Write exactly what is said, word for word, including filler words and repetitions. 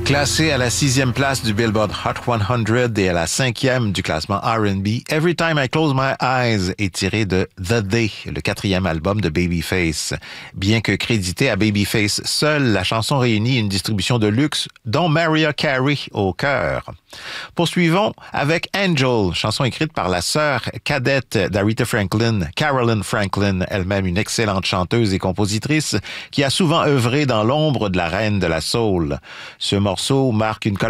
Classé à la sixième place du Billboard Hot cent et à la cinquième du classement R and B, Every Time I Close My Eyes est tiré de The Day, le quatrième album de Babyface. Bien que crédité à Babyface seul, la chanson réunit une distribution de luxe dont Mariah Carey au cœur. Poursuivons avec Angel, chanson écrite par la sœur cadette d'Aretha Franklin, Carolyn Franklin, elle-même une excellente chanteuse et compositrice qui a souvent œuvré dans l'ombre de la reine de la soul. Ce morceau marque une collaboration